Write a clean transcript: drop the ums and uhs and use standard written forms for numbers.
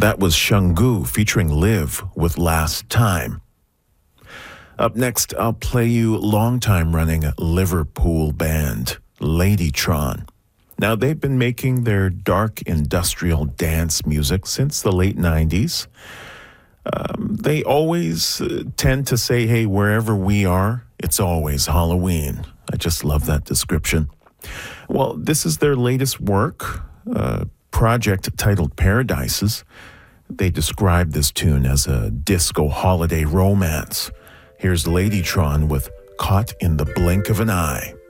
That was Shungu featuring Liv with Last Time. Up next, I'll play you longtime running Liverpool band, Ladytron. Now, they've been making their dark industrial dance music since the late 90s. They always tend to say, hey, wherever we are, it's always Halloween. I just love that description. Well, this is their latest work, a project titled Paradises. They describe this tune as a disco holiday romance. Here's Ladytron with Caught in the Blink of an Eye.